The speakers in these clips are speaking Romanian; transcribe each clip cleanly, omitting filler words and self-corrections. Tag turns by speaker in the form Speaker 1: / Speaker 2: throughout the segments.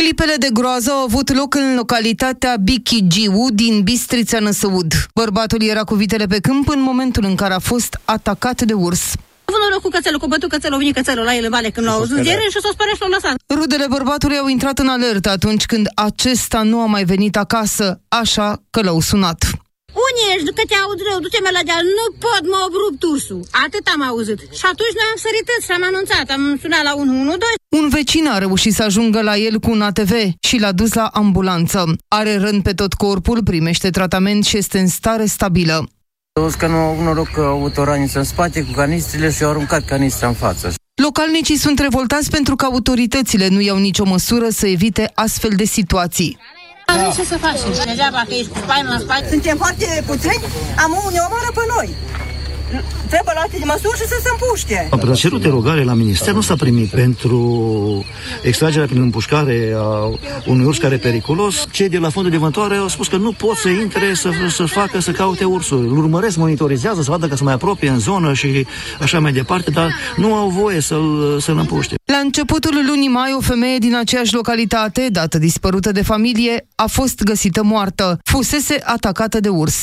Speaker 1: Clipele de groază au avut loc în localitatea Bichigiu din Bistrița Năsăud. Bărbatul era cu vitele pe câmp în momentul în care a fost atacat de urs.
Speaker 2: A avut noroc cu cățelul, cu bătut cățelul, a venit cățelul la el în vale când l-au auzit ziare și s-a spărat și l-au lăsat.
Speaker 1: Rudele bărbatului au intrat în alertă atunci când acesta nu a mai venit acasă, așa că l-au sunat.
Speaker 2: Unii ești, că te aud rău, du-te-mă la deal, nu pot, m-a rupt ursul. Atât am auzit. Și atunci noi am sărit și am anunțat, am sunat la 112.
Speaker 1: Un vecin a reușit să ajungă la el cu un ATV și l-a dus la ambulanță. Are răni pe tot corpul, primește tratament și este în stare stabilă.
Speaker 3: Că nu au noroc că au avut o raniță în spate cu canistrele și au aruncat canistra în față.
Speaker 1: Localnicii sunt revoltați pentru că autoritățile nu iau nicio măsură să evite astfel de situații.
Speaker 2: Nu ce să facem? Degeaba că ești cu spaimă în spate.
Speaker 4: Suntem foarte puțini, ne omoară pe noi. Trebuie luate de măsuri și să se împuște.
Speaker 5: Am cerut derogare la minister, nu s-a primit pentru extragerea prin împușcare a unui urs care e periculos. Cei de la fondul de vântoare au spus că nu pot să intre, să caute ursul. Îl urmăresc, monitorizează, să vadă că se mai apropie în zonă și așa mai departe, dar nu au voie să-l împuște.
Speaker 1: La începutul lunii mai, o femeie din aceeași localitate, dată dispărută de familie, a fost găsită moartă. Fusese atacată de urs.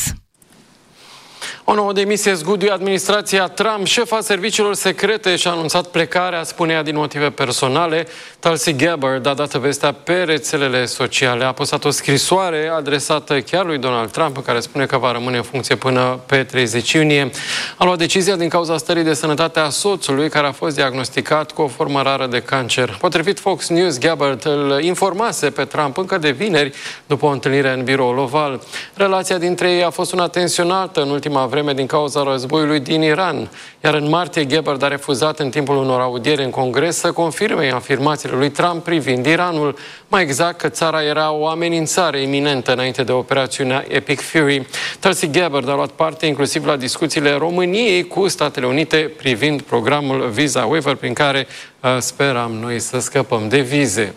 Speaker 6: O nouă demisie zguduie administrația Trump. Șefa serviciilor secrete și-a anunțat plecarea, spunea, din motive personale. Tulsi Gabbard a dat vestea pe rețelele sociale. A postat o scrisoare adresată chiar lui Donald Trump, în care spune că va rămâne în funcție până pe 30 iunie. A luat decizia din cauza stării de sănătate a soțului, care a fost diagnosticat cu o formă rară de cancer. Potrivit Fox News, Gabbard îl informase pe Trump încă de vineri, după o întâlnire în biroul oval. Relația dintre ei a fost una tensionată în ultima vreme din cauza războiului din Iran. Iar în martie, Gabbard a refuzat în timpul unor audieri în Congres să confirme afirmațiile lui Trump privind Iranul. Mai exact, că țara era o amenințare iminentă înainte de operațiunea Epic Fury. Tulsi Gabbard a luat parte inclusiv la discuțiile României cu Statele Unite privind programul Visa Waiver, prin care speram noi să scăpăm de vize.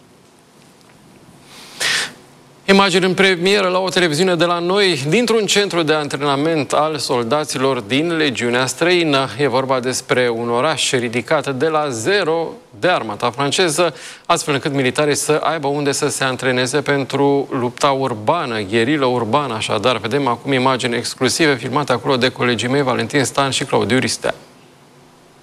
Speaker 6: Imagini în premieră la o televiziune de la noi, dintr-un centru de antrenament al soldaților din Legiunea Străină. E vorba despre un oraș ridicat de la zero de armata franceză, astfel încât militarii să aibă unde să se antreneze pentru lupta urbană, gherilă urbană. Așadar, vedem acum imagini exclusive filmate acolo de colegii mei, Valentin Stan și Claudiu Ristea.